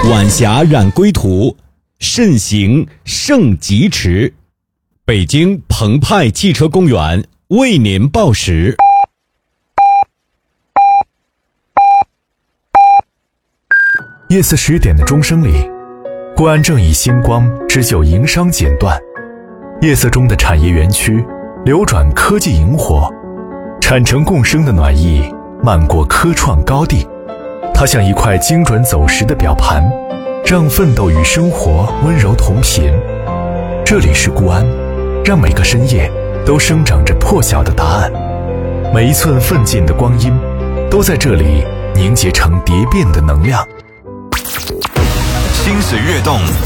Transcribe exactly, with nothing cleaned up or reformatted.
晚霞染归途，慎行盛疾驰。北京澎湃汽车公园为您报时。 夜色十点的钟声里，国安正以星光织就营商剪断。夜色中的产业园区流转科技萤火，产城共生的暖意漫过科创高地。它像一块精准走时的表盘，让奋斗与生活温柔同频。这里是固安，让每个深夜都生长着破晓的答案。每一寸奋进的光阴都在这里凝结成蝶变的能量。 心随跃动，